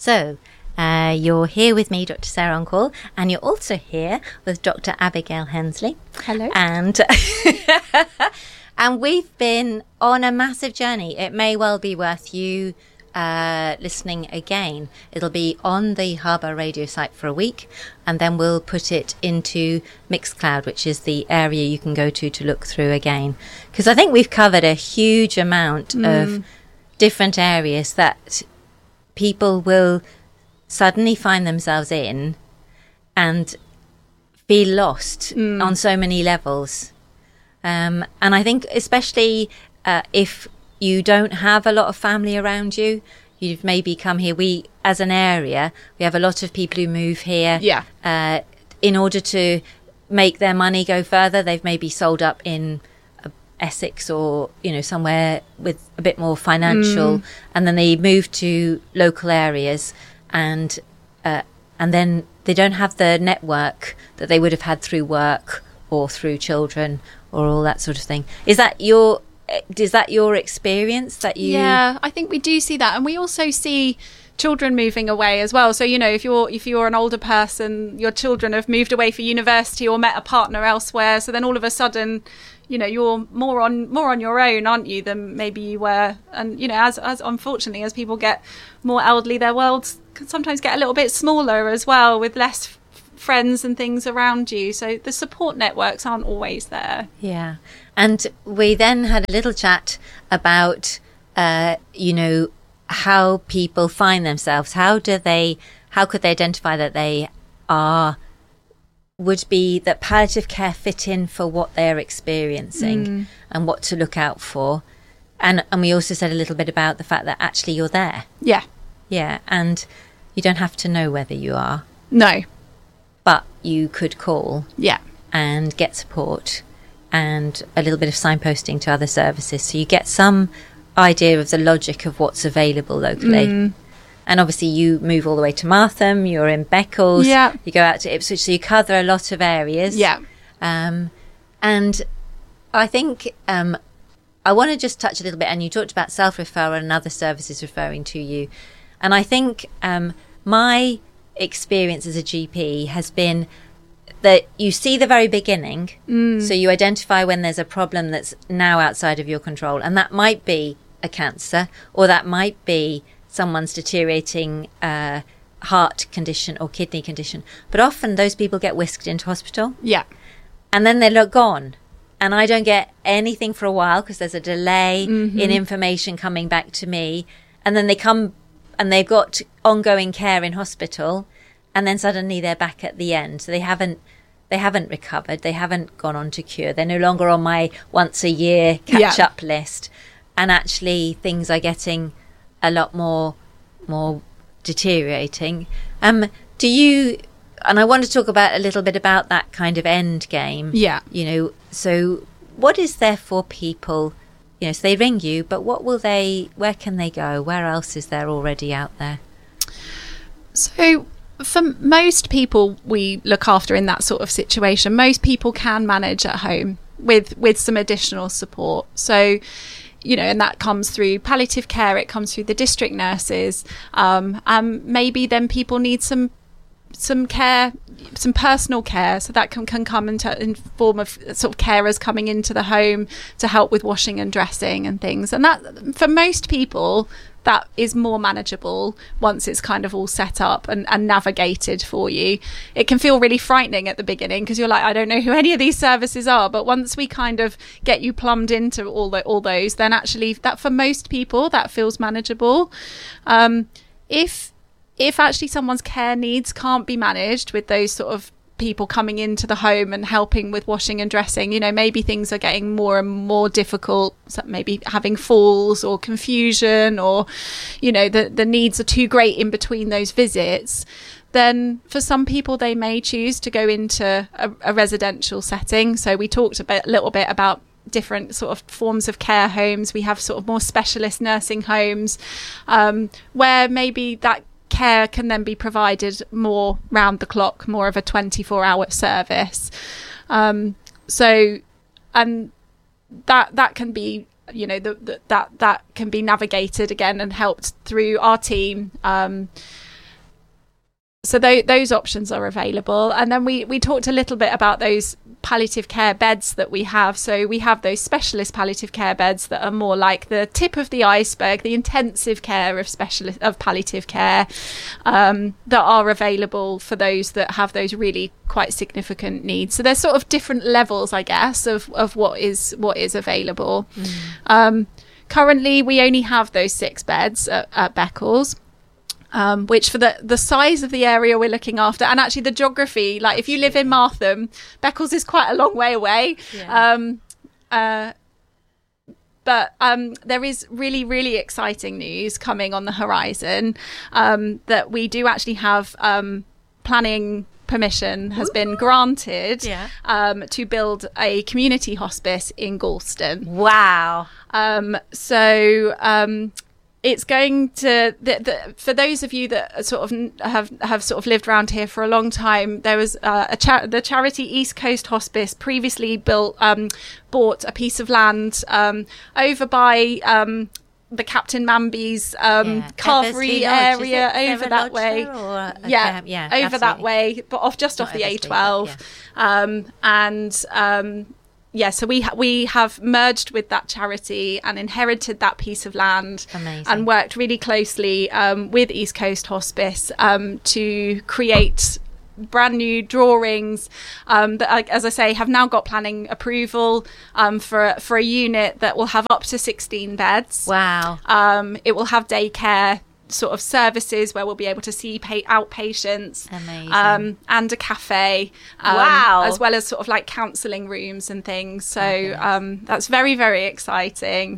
So, you're here with me, Dr. Sarah On-Call, and you're also here with Dr. Abigail Hensley. Hello. And and we've been on a massive journey. It may well be worth you listening again. It'll be on the Harbour Radio site for a week, and then we'll put it into Mixcloud, which is the area you can go to look through again. Because I think we've covered a huge amount of different areas that people will suddenly find themselves in and feel lost on so many levels. And I think especially if you don't have a lot of family around you, you've maybe come here. We, as an area, we have a lot of people who move here in order to make their money go further. They've maybe sold up in Essex or, somewhere with a bit more financial, and then they move to local areas, and then they don't have the network that they would have had through work or through children or all that sort of thing. Is that your experience that you... Yeah, I think we do see that, and we also see children moving away as well. So if you're an older person, your children have moved away for university or met a partner elsewhere, so then all of a sudden you're more on your own, aren't you, than maybe you were. And as unfortunately as people get more elderly, their worlds can sometimes get a little bit smaller as well, with less friends and things around you, so the support networks aren't always there. Yeah. And we then had a little chat about how people find themselves. How could they identify that they would be that palliative care fit in for what they're experiencing and what to look out for. And we also said a little bit about the fact that actually you're there. Yeah, and you don't have to know whether you are. No. But you could call and get support and a little bit of signposting to other services, so you get some idea of the logic of what's available locally. And obviously you move all the way to Martham, you're in Beccles, you go out to Ipswich, so you cover a lot of areas. And I think I want to just touch a little bit, and you talked about self-referral and other services referring to you. And I think my experience as a GP has been that you see the very beginning, so you identify when there's a problem that's now outside of your control, and that might be a cancer, or that might be someone's deteriorating heart condition or kidney condition. But often those people get whisked into hospital. And then they're gone. And I don't get anything for a while because there's a delay in information coming back to me. And then they come and they've got ongoing care in hospital, and then suddenly they're back at the end. So they haven't recovered. They haven't gone on to cure. They're no longer on my once a year catch-up list. And actually things are getting a lot more deteriorating. Do you... And I want to talk about a little bit about that kind of end game. So what is there for people? So they ring you, but where can they go? Where else is there already out there? So for most people we look after in that sort of situation, most people can manage at home with some additional support. So, and that comes through palliative care, it comes through the district nurses, and maybe then people need some care, some personal care, so that can come in form of sort of carers coming into the home to help with washing and dressing and things. And that, for most people, that is more manageable once it's kind of all set up and navigated for you. It can feel really frightening at the beginning because you're like, I don't know who any of these services are, but once we kind of get you plumbed into all those, then actually that, for most people, that feels manageable. If actually someone's care needs can't be managed with those sort of people coming into the home and helping with washing and dressing, maybe things are getting more and more difficult, so maybe having falls or confusion, or the needs are too great in between those visits, then for some people they may choose to go into a residential setting. So we talked a little bit about different sort of forms of care homes. We have sort of more specialist nursing homes, where maybe that care can then be provided more round the clock, more of a 24-hour service. So, and that can be, that can be navigated again and helped through our team. So those options are available. And then we talked a little bit about those palliative care beds that we have. So we have those specialist palliative care beds that are more like the tip of the iceberg, the intensive care of palliative care, that are available for those that have those really quite significant needs. So there's sort of different levels, I guess, of what is available. Currently, we only have those 6 beds at Beccles. Which for the size of the area we're looking after, and actually the geography, like if you live in Martham, Beccles is quite a long way away. But there is really, really exciting news coming on the horizon, that we do actually have planning permission has been granted to build a community hospice in Gorleston. Wow. It's going to, for those of you that sort of have sort of lived around here for a long time, there was the charity East Coast Hospice previously bought a piece of land over by the Captain Mamby's Carvery area, over that way. Over that way, but off the A12. So we have merged with that charity and inherited that piece of land. Amazing. And worked really closely with East Coast Hospice to create brand new drawings that, as I say, have now got planning approval for a unit that will have up to 16 beds. Wow. It will have daycare sort of services where we'll be able to see outpatients. Amazing. And a cafe, wow, as well as sort of like counselling rooms and things. So that's very, very exciting.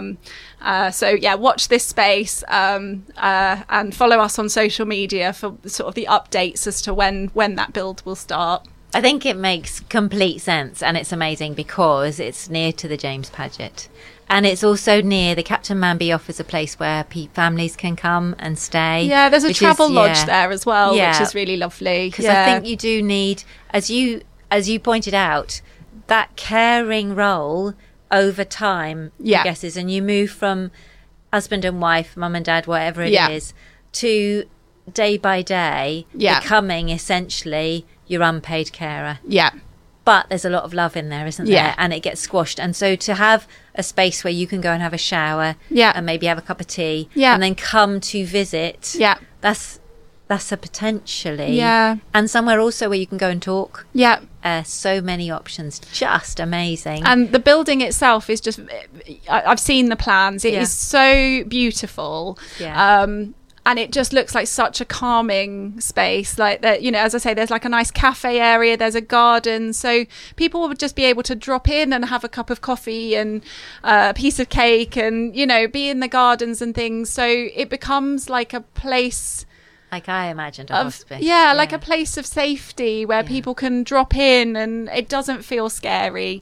Watch this space and follow us on social media for sort of the updates as to when that build will start. I think it makes complete sense, and it's amazing because it's near to the James Paget. And it's also near the Captain Mamby offers a place where families can come and stay. Yeah, there's a travel lodge there as well, which is really lovely. Because I think you do need, as you pointed out, that caring role over time, I guess, is, and you move from husband and wife, mum and dad, whatever it is, to day by day becoming essentially your unpaid carer. Yeah. But there's a lot of love in there, isn't there? And it gets squashed. And so to have a space where you can go and have a shower and maybe have a cup of tea and then come to visit, that's a potentially. And somewhere also where you can go and talk. So many options. Just amazing. And the building itself is just, I've seen the plans. It is so beautiful. And it just looks like such a calming space. Like that, you know, as I say, there's like a nice cafe area, there's a garden. So people would just be able to drop in and have a cup of coffee and a piece of cake and, you know, be in the gardens and things. So it becomes like a place, like I imagined a hospice. Like a place of safety where people can drop in and it doesn't feel scary.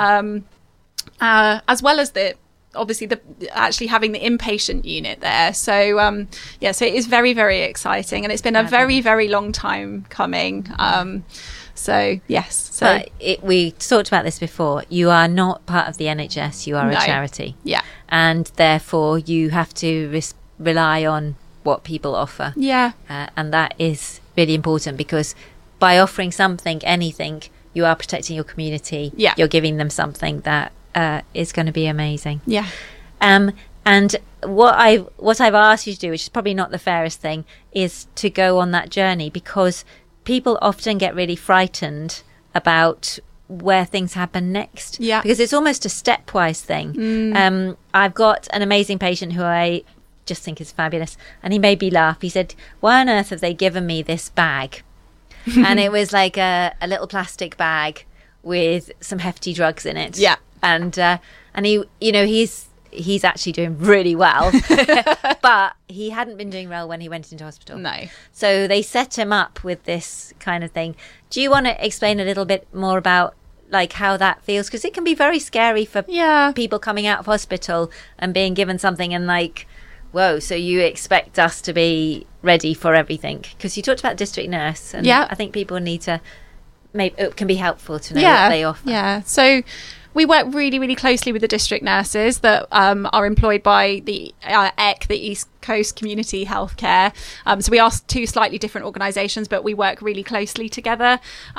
As well as obviously actually having the inpatient unit there. So so it is very, very exciting, and it's been a very, very long time coming. We talked about this before. You are not part of the NHS, you are a charity, and therefore you have to rely on what people offer, and that is really important, because by offering anything, you are protecting your community. You're giving them something that is going to be amazing. And what I've asked you to do, which is probably not the fairest thing, is to go on that journey, because people often get really frightened about where things happen next, because it's almost a stepwise thing. I've got an amazing patient who I just think is fabulous, and he made me laugh. He said, "Why on earth have they given me this bag?" And it was like a little plastic bag with some hefty drugs in it. And he, you know, he's actually doing really well, but he hadn't been doing well when he went into hospital. No. So they set him up with this kind of thing. Do you want to explain a little bit more about like how that feels? Because it can be very scary for people coming out of hospital and being given something and like, whoa, so you expect us to be ready for everything? Because you talked about district nurse, and I think people need to, maybe it can be helpful to know what they offer. So We work really, really closely with the district nurses that are employed by the EC, the East Coast Community Healthcare. So we are two slightly different organisations, but we work really closely together.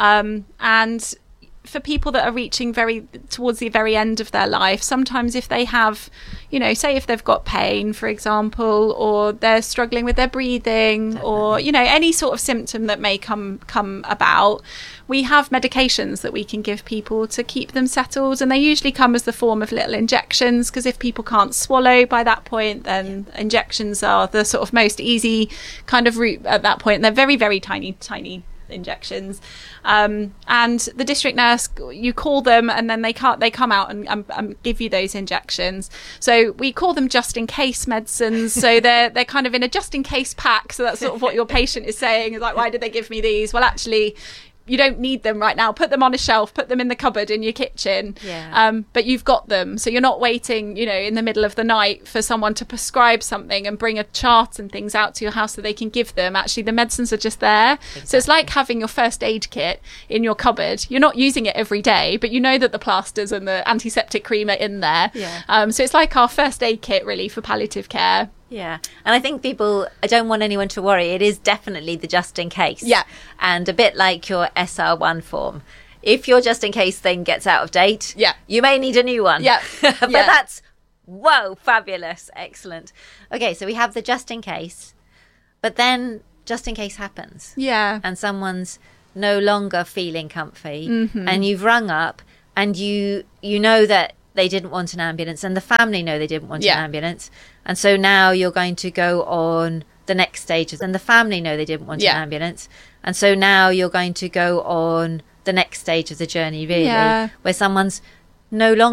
And for people that are reaching towards the very end of their life, sometimes if they have, say if they've got pain, for example, or they're struggling with their breathing, or any sort of symptom that may come about, we have medications that we can give people to keep them settled, and they usually come as the form of little injections, because if people can't swallow by that point, then injections are the sort of most easy kind of route at that point. And they're very, very tiny injections, and the district nurse, you call them, and then they come out and give you those injections. So we call them just in case medicines. So they're kind of in a just in case pack. So that's sort of what your patient is saying, is like, why did they give me these? Well, actually, you don't need them right now. Put them on a shelf, put them in the cupboard in your kitchen. But you've got them. So you're not waiting, in the middle of the night for someone to prescribe something and bring a chart and things out to your house so they can give them. Actually, the medicines are just there. Exactly. So it's like having your first aid kit in your cupboard. You're not using it every day, but you know that the plasters and the antiseptic cream are in there. So it's like our first aid kit, really, for palliative care. Yeah. And I think I don't want anyone to worry. It is definitely the just in case. Yeah. And a bit like your SR1 form. If your just in case thing gets out of date, you may need a new one. Yeah. But that's, whoa, fabulous. Excellent. Okay, so we have the just in case, but then just in case happens. Yeah. And someone's no longer feeling comfy, and you've rung up, and you know that they didn't want an ambulance, and the family know they didn't want an ambulance. And so now you're going to go on the next stages, and the family know they didn't want an ambulance. And so now you're going to go on the next stage of the journey, really, where someone's no longer